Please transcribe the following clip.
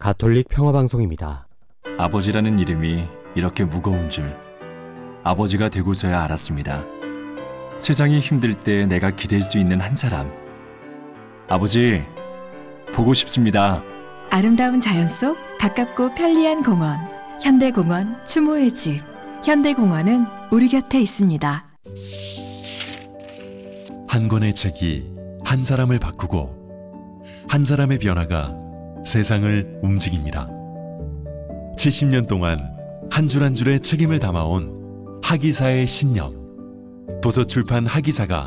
가톨릭 평화방송입니다. 아버지라는 이름이 이렇게 무거운 줄 아버지가 되고서야 알았습니다. 세상이 힘들 때 내가 기댈 수 있는 한 사람. 아버지, 보고 싶습니다. 아름다운 자연 속 가깝고 편리한 공원. 현대공원 추모의 집. 현대공원은 우리 곁에 있습니다. 한 권의 책이 한 사람을 바꾸고 한 사람의 변화가 세상을 움직입니다. 70년 동안 한 줄 한 줄의 책임을 담아온 하기사의 신념. 도서출판 하기사가